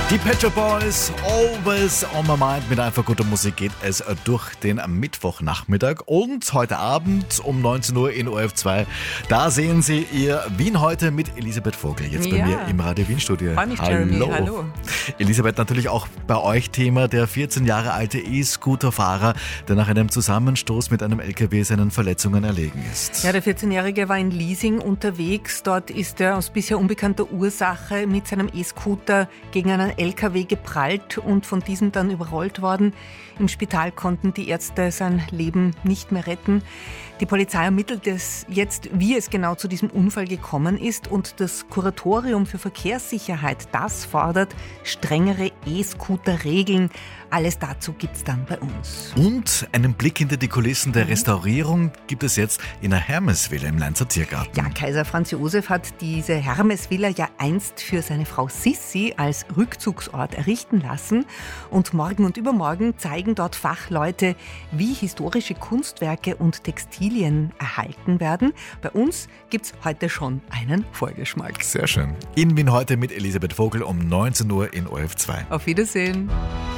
Die Pet Shop Boys, Always on my mind. Mit einfach guter Musik geht es durch den Mittwochnachmittag. Und heute Abend um 19 Uhr in ORF2, da sehen Sie ihr Wien heute mit Elisabeth Vogel. Jetzt bei mir im Radio Wien Studio. Freue mich, Jeremy. Hallo. Elisabeth, natürlich auch bei euch Thema der 14 Jahre alte E-Scooter-Fahrer, der nach einem Zusammenstoß mit einem LKW seinen Verletzungen erlegen ist. Ja, der 14-Jährige war in Liesing unterwegs. Dort ist er aus bisher unbekannter Ursache mit seinem E-Scooter gegen einen LKW geprallt und von diesem dann überrollt worden. Im Spital konnten die Ärzte sein Leben nicht mehr retten. Die Polizei ermittelt es jetzt, wie es genau zu diesem Unfall gekommen ist, und das Kuratorium für Verkehrssicherheit, das fordert strengere E-Scooter-Regeln. Alles dazu gibt's dann bei uns. Und einen Blick hinter die Kulissen der Restaurierung gibt es jetzt in der Hermesvilla im Leinzer Tiergarten. Ja, Kaiser Franz Josef hat diese Hermesvilla ja einst für seine Frau Sissi als Rückzugsort errichten lassen. Und morgen und übermorgen zeigen dort Fachleute, wie historische Kunstwerke und Textilien erhalten werden. Bei uns gibt's heute schon einen Vorgeschmack. Sehr schön. In Wien heute mit Elisabeth Vogel um 19 Uhr in ORF2. Auf Wiedersehen.